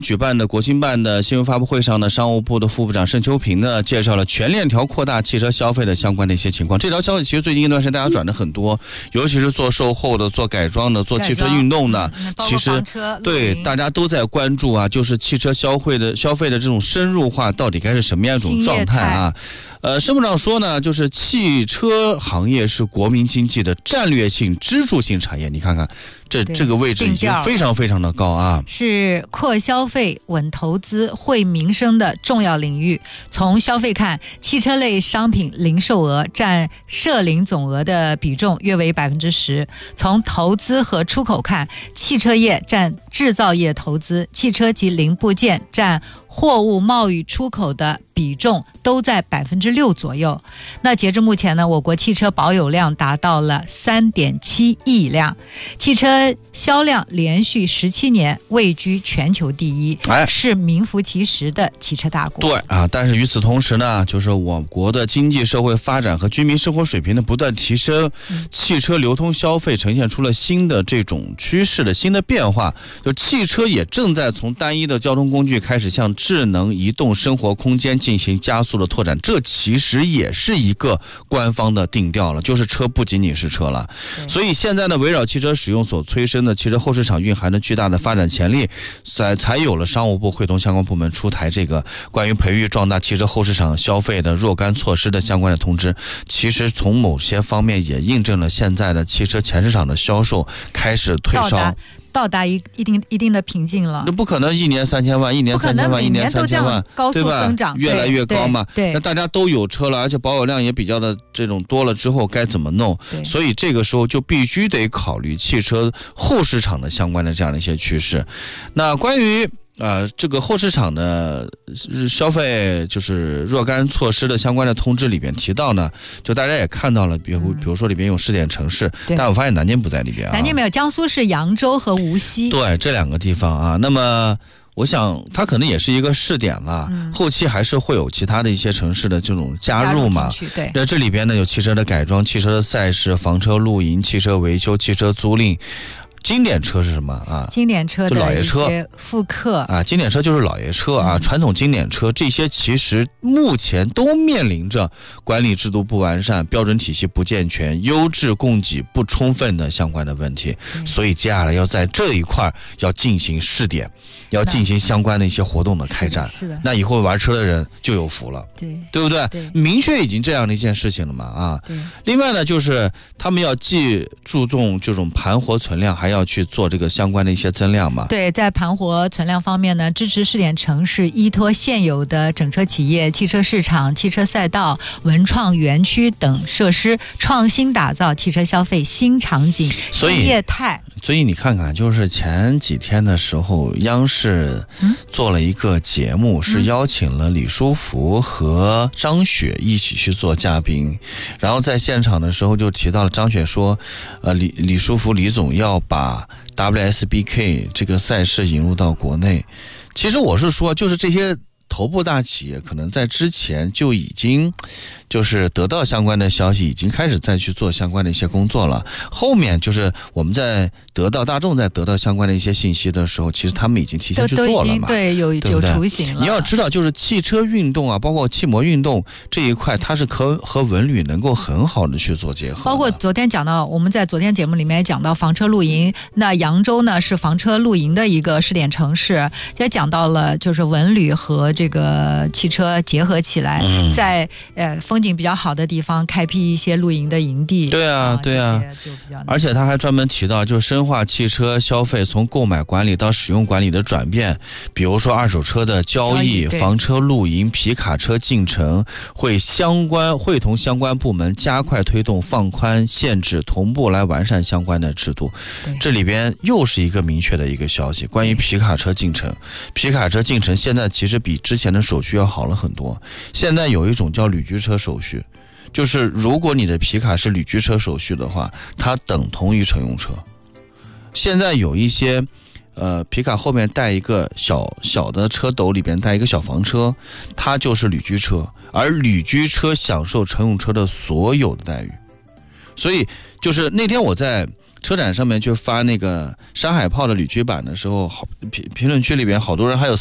举办的国新办的新闻发布会上呢，商务部的副部长盛秋平呢介绍了全链条扩大汽车消费的相关的一些情况。这条消息其实最近一段时间大家转的很多，尤其是做售后的、做改装的、做汽车运动的，其实对大家都在关注啊，就是汽车消费的这种深入化到底该是什么样一种状态啊？申部长说呢，就是汽车行业是国民经济的战略性支柱性产业。你看看这个位置已经非常非常的高啊， 是扩消费、稳投资、惠民生的重要领域。从消费看，汽车类商品零售额占涉零总额的比重约为10%。从投资和出口看，汽车业占制造业投资，汽车及零部件占货物贸易出口的比重都在6%左右。那截至目前呢，我国汽车保有量达到了3.7亿辆，汽车销量连续17年位居全球第一，是名副其实的汽车大国。 对啊，但是与此同时呢，就是我国的经济社会发展和居民生活水平的不断提升，汽车流通消费呈现出了新的这种趋势的新的变化，就汽车也正在从单一的交通工具开始向智能移动生活空间进行加速的拓展。这其实也是一个官方的定调了，就是车不仅仅是车了。所以现在呢，围绕汽车使用所催生的汽车后市场蕴含着巨大的发展潜力，才有了商务部会同相关部门出台这个关于培育壮大汽车后市场消费的若干措施的相关的通知。其实从某些方面也印证了现在的汽车前市场的销售开始退烧， 到达一定的瓶颈了。 那不可能1年3000万，1年3000万，1年3000万， 高速增长， 越来越高嘛。 对， 那大家都有车了，而且保有量也比较的这种多了之后该怎么弄？所以这个时候就必须得考虑汽车后市场的相关的这样的一些趋势。那关于这个后市场的消费就是若干措施的相关的通知里边提到呢，就大家也看到了，比如说里边有试点城市，但我发现南京不在里边啊。 南京没有，江苏是扬州和无锡。 对，这两个地方啊。那么我想它可能也是一个试点了，后期还是会有其他的一些城市的这种加入嘛。 对， 那这里边呢有汽车的改装、汽车的赛事、房车露营、汽车维修、汽车租赁。经典车是什么啊？ 经典车的老爷车复刻啊，经典车就是老爷车啊，传统经典车这些其实目前都面临着管理制度不完善、标准体系不健全、优质供给不充分的相关的问题，所以接下来要在这一块要进行试点，要进行相关的一些活动的开展。 是的， 那以后玩车的人就有福了，对不对？明确已经这样的一件事情了嘛啊。另外呢，就是他们要既注重这种盘活存量，还要去做这个相关的一些增量嘛。 对，在盘活存量方面呢，支持试点城市依托现有的整车企业、汽车市场、汽车赛道、文创园区等设施，创新打造汽车消费新场景、新业态。 所以你看看，就是前几天的时候，央视做了一个节目，是邀请了李书福和张雪一起去做嘉宾，然后在现场的时候就提到了张雪说，李书福李总要把 WSBK 这个赛事引入到国内。其实我是说，就是这些头部大企业可能在之前就已经就是得到相关的消息，已经开始再去做相关的一些工作了。后面就是我们在大众在得到相关的一些信息的时候，其实他们已经提前去做了嘛。 对，有雏形了。 你要知道，就是汽车运动啊，包括汽摩运动这一块，它是和文旅能够很好的去做结合。 包括昨天讲到，我们在昨天节目里面也讲到房车露营，那扬州呢是房车露营的一个试点城市，也讲到了就是文旅和这个汽车结合起来，在风景比较好的地方开辟一些露营的营地。 对啊，而且他还专门提到，就是深化汽车消费从购买管理到使用管理的转变，比如说二手车的交易、房车露营、皮卡车进城，会同相关部门加快推动放宽限制，同步来完善相关的制度。这里边又是一个明确的一个消息，关于皮卡车进城。皮卡车进城现在其实比之前的手续要好了很多，现在有一种叫旅居车手续，就是如果你的皮卡是旅居车手续的话，它等同于乘用车。现在有一些皮卡后面带一个小的车斗，里边带一个小房车，它就是旅居车，而旅居车享受乘用车的所有的待遇。所以就是那天我在车展上面去发那个山海炮的铝基板的时候，评论区里边好多人还有